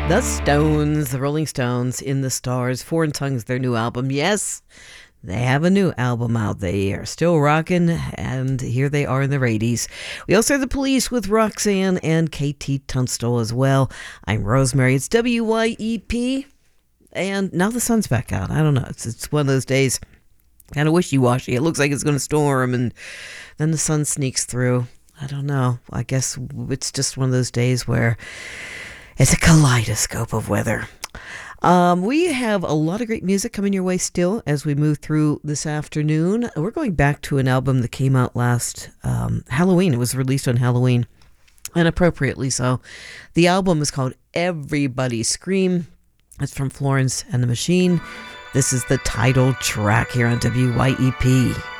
The Stones, the Rolling Stones, In the Stars, Foreign Tongues, their new album. Yes, they have a new album out. They are still rocking, and here they are in their 80s. We also have The Police with Roxanne and KT Tunstall as well. I'm Rosemary. It's WYEP, and now the sun's back out. I don't know. It's one of those days, kind of wishy-washy. It looks like it's going to storm, and then the sun sneaks through. I don't know. I guess it's just one of those days where it's a kaleidoscope of weather. We have a lot of great music coming your way still as we move through this afternoon. We're going back to an album that came out last Halloween. It was released on Halloween, and appropriately so. The album is called Everybody Scream. It's from Florence and the Machine. This is the title track here on WYEP.